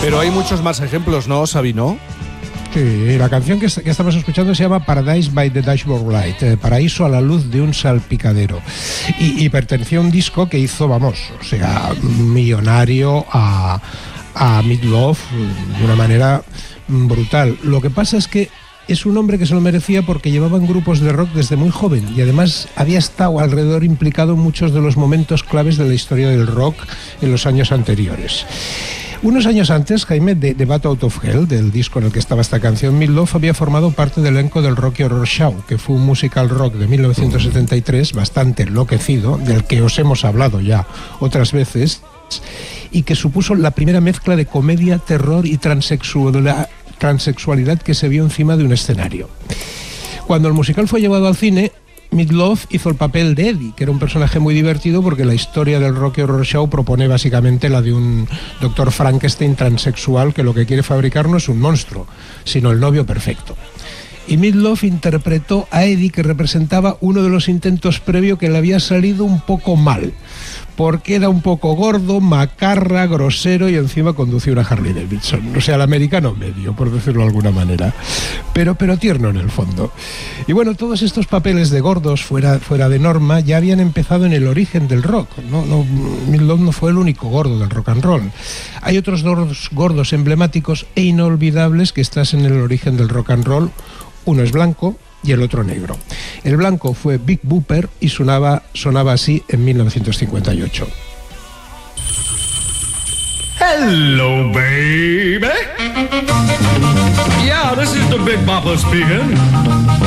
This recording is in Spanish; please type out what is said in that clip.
Pero hay muchos más ejemplos, ¿no, Sabino? Sí, la canción que estamos escuchando se llama Paradise by the Dashboard Light, Paraíso a la luz de un salpicadero. Y pertenecía a un disco que hizo, millonario a Meat Loaf de una manera brutal. Lo que pasa es que es un hombre que se lo merecía porque llevaba en grupos de rock desde muy joven y además había estado alrededor implicado en muchos de los momentos claves de la historia del rock en los años anteriores. Unos años antes, Jaime, de Bat Out of Hell, del disco en el que estaba esta canción, Meat Loaf había formado parte del elenco del Rocky Horror Show, que fue un musical rock de 1973 bastante enloquecido, del que os hemos hablado ya otras veces, y que supuso la primera mezcla de comedia, terror y transexualidad que se vio encima de un escenario. Cuando el musical fue llevado al cine, Meat Loaf hizo el papel de Eddie, que era un personaje muy divertido porque la historia del Rocky Horror Show propone básicamente la de un doctor Frankenstein transexual que lo que quiere fabricar no es un monstruo, sino el novio perfecto. Y Meat Loaf interpretó a Eddie, que representaba uno de los intentos previos que le había salido un poco mal, porque era un poco gordo, macarra, grosero y encima conducía una Harley Davidson. O sea, el americano medio, por decirlo de alguna manera. Pero tierno en el fondo. Y bueno, todos estos papeles de gordos fuera de norma ya habían empezado en el origen del rock. Meat Loaf no fue el único gordo del rock and roll. Hay otros dos gordos emblemáticos e inolvidables que están en el origen del rock and roll. Uno es blanco y el otro negro. El blanco fue Big Bopper y sonaba así en 1958. Hello, baby. Yeah, this is the Big Bopper speaking.